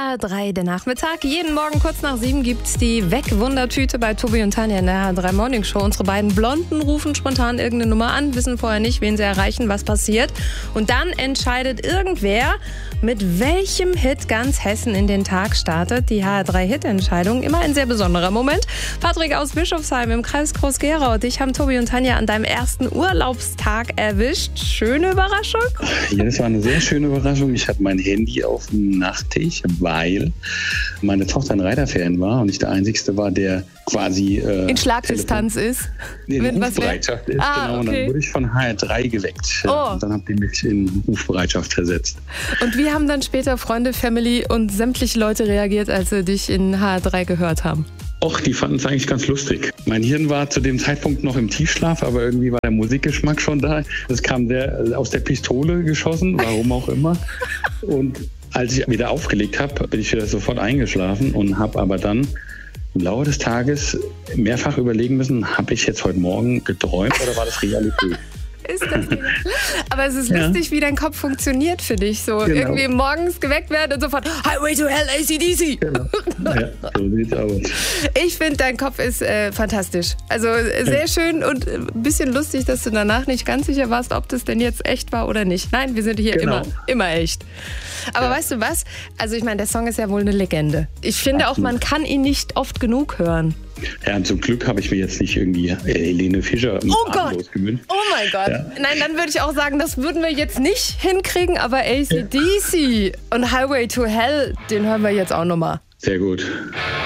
HR3 der Nachmittag. Jeden Morgen kurz nach 7 gibt's die Wegwundertüte bei Tobi und Tanja in der HR3 Morning Show. Unsere beiden Blonden rufen spontan irgendeine Nummer an, wissen vorher nicht, wen sie erreichen, was passiert. Und dann entscheidet irgendwer, mit welchem Hit ganz Hessen in den Tag startet. Die HR3-Hit-Entscheidung, immer ein sehr besonderer Moment. Patrick aus Bischofsheim im Kreis Groß-Gerau. Dich haben Tobi und Tanja an deinem ersten Urlaubstag erwischt. Schöne Überraschung? Ja, das war eine sehr schöne Überraschung. Ich hatte mein Handy auf dem Nachttisch, weil meine Tochter ein Reiterfan war und ich der Einzige war, der quasi in Schlagdistanz ist. In Rufbereitschaft ist, genau. Und dann wurde ich von HR3 geweckt. Oh. Und dann haben die mich in Rufbereitschaft versetzt. Und wie haben dann später Freunde, Family und sämtliche Leute reagiert, als sie dich in HR3 gehört haben? Och, die fanden es eigentlich ganz lustig. Mein Hirn war zu dem Zeitpunkt noch im Tiefschlaf, aber irgendwie war der Musikgeschmack schon da. Es kam sehr aus der Pistole geschossen, warum auch immer. Und als ich wieder aufgelegt habe, bin ich wieder sofort eingeschlafen und habe aber dann im Laufe des Tages mehrfach überlegen müssen, habe ich jetzt heute Morgen geträumt oder war das Realität? Ist das nicht? Aber es ist lustig, wie dein Kopf funktioniert für dich. So irgendwie morgens geweckt werden und sofort Highway to Hell, AC/DC. Genau. Ja, so sieht's aus. Ich finde, dein Kopf ist fantastisch. Also sehr schön und ein bisschen lustig, dass du danach nicht ganz sicher warst, ob das denn jetzt echt war oder nicht. Nein, wir sind hier immer echt. Aber weißt du was? Also ich meine, der Song ist ja wohl eine Legende. Ich finde auch, man kann ihn nicht oft genug hören. Ja, und zum Glück habe ich mir jetzt nicht irgendwie Helene Fischer gewünscht. Oh mein Gott. Ja. Nein, dann würde ich auch sagen, das würden wir jetzt nicht hinkriegen, aber AC/DC und Highway to Hell, den hören wir jetzt auch nochmal. Sehr gut.